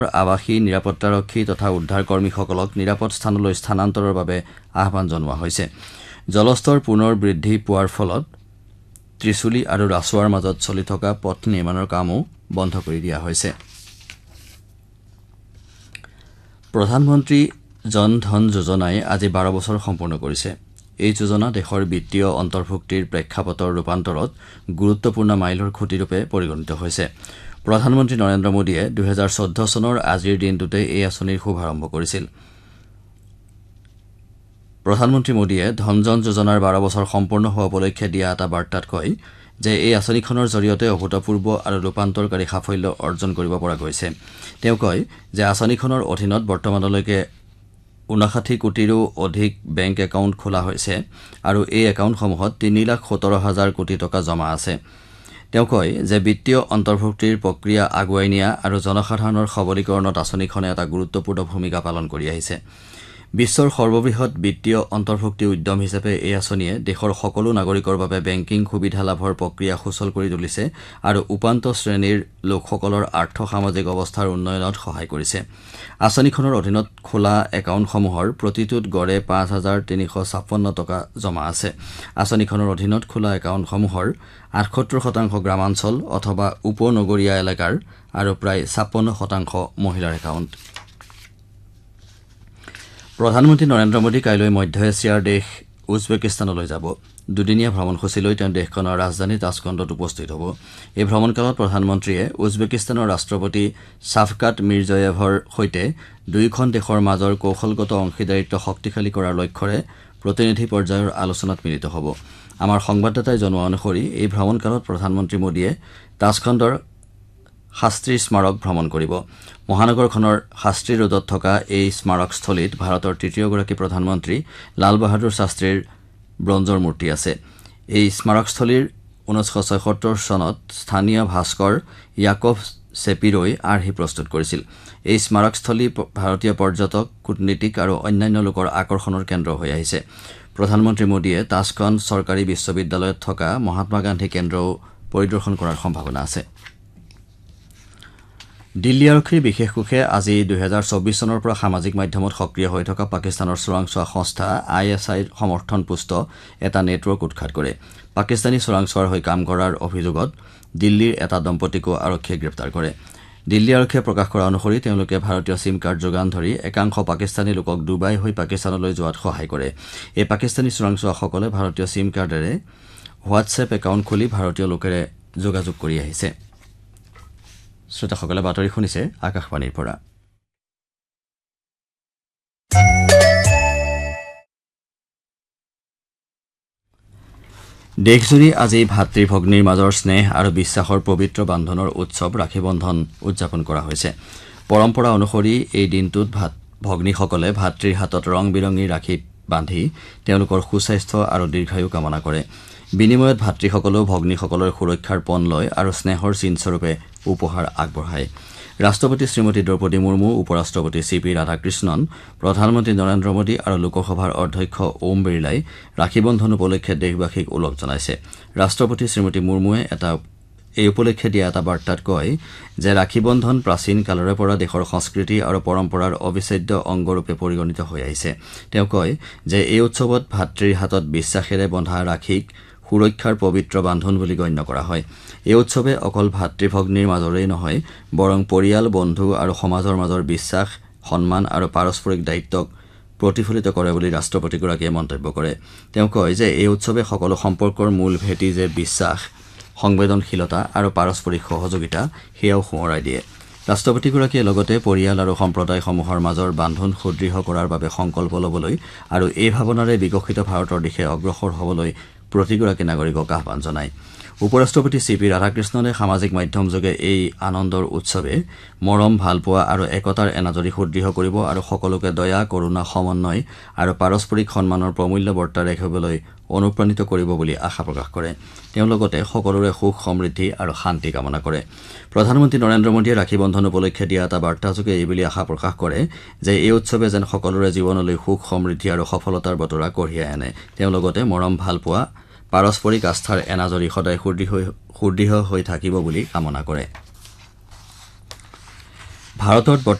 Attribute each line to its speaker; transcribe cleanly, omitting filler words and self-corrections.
Speaker 1: আৱাসী নিৰাপত্তাৰক্ষী তথা উদ্ধাৰ কৰ্মীসকলক নিৰাপদ স্থানলৈ স্থানান্তৰৰ বাবে আহ্বান জনোৱা হৈছে। জলস্তৰ পুনৰ বৃদ্ধি পোৱাৰ ফলত ত্ৰিচুলি আৰু ৰাছুৱাৰ মাজত চলি থকা পথ নিৰ্মাণৰ কামো বন্ধ কৰি দিয়া হৈছে। প্ৰধানমন্ত্ৰী জন ধন যোজনাই আজি 12 বছৰ সম্পূৰ্ণ কৰিছে। এই যোজনা দেশৰ বিত্তীয় অন্তৰ্ভুক্তিৰ প্ৰেক্ষাপটৰ ৰূপান্তৰত গুৰুত্বপূৰ্ণ মাইলৰ খুঁটিৰূপে পৰিগণিত হৈছে। প্ৰধানমন্ত্ৰী নৰেন্দ্ৰ মোদীয়ে 2014 চনৰ আজিৰ দিনটোতে এই আঁচনিৰ শুভাৰম্ভ কৰিছিল। প্ৰধানমন্ত্ৰী মোদীয়ে ধনজন যোজনাৰ 12 বছৰ সম্পূৰ্ণ হোৱা উপলক্ষে দিয়া এটা বাৰ্তাত কয় যে এই আঁচনিখনৰ জৰিয়তে অভূতপূৰ্ব আৰু ৰূপান্তৰকাৰী সাফল্য অৰ্জন কৰিব পৰা গৈছে। তেওঁ কয় যে আঁচনিখনৰ অধীনত বৰ্তমানলৈকে 59 কোটিৰো অধিক বেংক একাউণ্ট খোলা হৈছে আৰু এই একাউণ্টসমূহত 3,17,000 কোটি টকা জমা আছে। তেওঁ কয় যে বিত্তীয় অন্তৰ্ভুক্তিৰ প্ৰক্ৰিয়া আগুৱাই নিয়া আৰু জনসাধাৰণৰ সবলীকৰণত আঁচনিখনে এটা গুৰুত্বপূৰ্ণ ভূমিকা পালন কৰি আহিছে। বিশ্বৰ সৰ্ববৃহৎ বিত্তীয় অন্তৰ্ভুক্তি উদ্যম হিচাপে এই আঁচনিয়ে দেশৰ সকলো নাগৰিকৰ বাবে বেংকিং সুবিধা লাভৰ প্ৰক্ৰিয়া সুচল কৰি তুলিছে আৰু উপান্ত শ্ৰেণীৰ লোকসকলৰ আৰ্থ-সামাজিক অৱস্থাৰ উন্নয়নত সহায় কৰিছে। আঁচনিখনৰ অধীনত খোলা একাউণ্টসমূহৰ প্ৰতিটোত গড়ে 5,356 টকা জমা আছে। আঁচনিখনৰ অধীনত খোলা একাউণ্টসমূহৰ 78% গ্ৰামাঞ্চল অথবা উপনগৰীয়া এলেকাৰ আৰু প্ৰায় 56% মহিলাৰ একাউণ্ট। প্ৰধানমন্ত্ৰী নৰেন্দ্ৰ মোদী কাইলৈ মধ্য এছিয়াৰ দেশ উজবেকিস্তানলৈ যাব। দুদিনীয়া ভ্ৰমণসূচীলৈ তেওঁ দেশখনৰ ৰাজধানী তাছখণ্ডত উপস্থিত হ'ব। এই ভ্ৰমণকালত প্ৰধানমন্ত্ৰীয়ে উজবেকিস্তানৰ ৰাষ্ট্ৰপতি শ্বাফকাট মিৰ্জয়েভৰ সৈতে দুয়োখন দেশৰ মাজৰ কৌশলগত অংশীদাৰিত্ব শক্তিশালী কৰাৰ লক্ষ্যৰে প্ৰতিনিধি পৰ্যায়ৰ আলোচনাত মিলিত হ'ব। আমাৰ সংবাদদাতাই জনোৱা অনুসৰি এই ভ্ৰমণকালত প্ৰধানমন্ত্ৰী মোদীয়ে তাছখণ্ডৰ শাস্ত্ৰী স্মাৰক ভ্ৰমণ কৰিব। মহানগৰখনৰ শাস্ত্ৰী ৰোডত থকা এই স্মাৰকস্থলীত ভাৰতৰ তৃতীয়গৰাকী প্ৰধানমন্ত্ৰী লাল বাহাদুৰ শাস্ত্ৰীৰ ব্ৰঞ্জৰ মূৰ্তি আছে। এই স্মাৰকস্থলীৰ 1976 চনত স্থানীয় ভাস্কৰ য়াকভ চেপিৰই আৰ্হি প্ৰস্তুত কৰিছিল। এই স্মাৰকস্থলী ভাৰতীয় পৰ্যটক, কূটনীতিক আৰু অন্যান্য লোকৰ আকৰ্ষণৰ কেন্দ্ৰ হৈ আহিছে। প্ৰধানমন্ত্ৰী মোদীয়ে তাছখণ্ড চৰকাৰী বিশ্ববিদ্যালয়ত থকা মহাত্মা গান্ধী কেন্দ্ৰও পৰিদৰ্শন কৰাৰ সম্ভাৱনা আছে। দিল্লী আৰক্ষীৰ বিশেষ কোষে আজি 2024 চনৰ পৰা সামাজিক মাধ্যমত সক্ৰিয় হৈ থকা পাকিস্তানৰ চোৰাংচোৱা সংস্থা ISIৰ সমৰ্থনপুষ্ট এটা নেটৱৰ্ক উৎখাত কৰে। পাকিস্তানী চোৰাংচোৱাৰ হৈ কাম কৰাৰ অভিযোগত দিল্লীৰ এটা দম্পতীকো আৰক্ষীয়ে গ্ৰেপ্তাৰ কৰে। দিল্লী আৰক্ষীয়ে প্ৰকাশ কৰা অনুসৰি তেওঁলোকে ভাৰতীয় চিম কাৰ্ড যোগান ধৰি একাংশ পাকিস্তানী লোকক ডুবাই হৈ পাকিস্তানলৈ যোৱাত সহায় কৰে। এই পাকিস্তানী চোৰাংচোৱাসকলে ভাৰতীয় চিম কাৰ্ডেৰে হোৱাটছএপ একাউণ্ট খুলি ভাৰতীয় লোকেৰে যোগাযোগ কৰি আহিছে। শ্ৰোতাসকলে বাতৰি শুনিছে আকাশবাণীৰ পৰা। দেশজুৰি আজি ভাতৃ ভগ্নীৰ মাজৰ স্নেহ আৰু বিশ্বাসৰ পবিত্ৰ বান্ধোনৰ উৎসৱ ৰাখী বন্ধন উদযাপন কৰা হৈছে। পৰম্পৰা অনুসৰি এই দিনটোত ভগ্নীসকলে ভাতৃৰ হাতত ৰং বিৰঙী ৰাখী বান্ধি তেওঁলোকৰ সুস্বাস্থ্য আৰু দীৰ্ঘায়ু কামনা কৰে। বিনিময়ত ভাতৃসকলেও ভগ্নীসকলৰ সুৰক্ষাৰ পণ লয় আৰু স্নেহৰ চিনস্বৰূপে উপহাৰ আগবঢ়ায়। ৰাষ্ট্ৰপতি শ্ৰীমতী দ্ৰৌপদী মুৰ্মু, উপৰাষ্ট্ৰপতি CP ৰাধাকৃষ্ণন, প্ৰধানমন্ত্ৰী নৰেন্দ্ৰ মোদী আৰু লোকসভাৰ অধ্যক্ষ ওম বিৰলাই ৰাখী বন্ধন উপলক্ষে দেশবাসীক ওলগ জনাইছে। ৰাষ্ট্ৰপতি শ্ৰীমতী মুৰ্মুৱে এই উপলক্ষে দিয়া এটা বাৰ্তাত কয় যে ৰাখী বন্ধন প্ৰাচীন কালৰে পৰা দেশৰ সংস্কৃতি আৰু পৰম্পৰাৰ অবিচ্ছেদ্য অংগৰূপে পৰিগণিত হৈ আহিছে। তেওঁ কয় যে এই উৎসৱত ভাতৃৰ হাতত বিশ্বাসেৰে বন্ধা ৰাখীক সুৰক্ষাৰ পবিত্ৰ বান্ধোন বুলি গণ্য কৰা হয়। এই উৎসৱে অকল ভাতৃ ভগ্নীৰ মাজৰেই নহয়, বৰং পৰিয়াল, বন্ধু আৰু সমাজৰ মাজৰ বিশ্বাস, সন্মান আৰু পাৰস্পৰিক দায়িত্বক প্ৰতিফলিত কৰে বুলি ৰাষ্ট্ৰপতিগৰাকীয়ে মন্তব্য কৰে। তেওঁ কয় যে এই উৎসৱে সকলো সম্পৰ্কৰ মূল ভেটি যে বিশ্বাস, সংবেদনশীলতা আৰু পাৰস্পৰিক সহযোগিতা সেয়াও সোঁৱৰাই দিয়ে। ৰাষ্ট্ৰপতিগৰাকীয়ে লগতে পৰিয়াল আৰু সম্প্ৰদায়সমূহৰ মাজৰ বান্ধোন সুদৃঢ় কৰাৰ বাবে সংকল্প ল'বলৈ আৰু এই ভাৱনাৰে বিকশিত ভাৰতৰ দিশে অগ্ৰসৰ হ'বলৈ প্ৰতিগৰাকী নাগৰিকক আহ্বান জনায়। উপৰাষ্ট্ৰপতি CP ৰাধাকৃষ্ণনে সামাজিক মাধ্যমযোগে এই আনন্দৰ উৎসৱে মৰম, ভালপোৱা আৰু একতাৰ এনাজৰী সুদৃঢ় কৰিব আৰু সকলোকে দয়া, কৰুণা, সমন্বয় আৰু পাৰস্পৰিক সন্মানৰ প্ৰমূল্য বৰ্তাই ৰাখিবলৈ অনুপ্ৰাণিত কৰিব বুলি আশা প্ৰকাশ কৰে। তেওঁ লগতে সকলোৰে সুখ, সমৃদ্ধি আৰু শান্তি কামনা কৰে। প্ৰধানমন্ত্ৰী নৰেন্দ্ৰ মোদীয়ে ৰাখী বন্ধন উপলক্ষে দিয়া এটা বাৰ্তাযোগে এইবুলি আশা প্ৰকাশ কৰে যে এই উৎসৱে যেন সকলোৰে জীৱনলৈ সুখ, সমৃদ্ধি আৰু সফলতাৰ বতৰা কঢ়িয়াই আনে। তেওঁ লগতে মৰম, ভালপোৱা, পাৰস্পৰিক আস্থাৰ এনাজৰী সদায় সুদৃঢ় হৈ থাকিব বুলি কামনা কৰে। ভাৰতত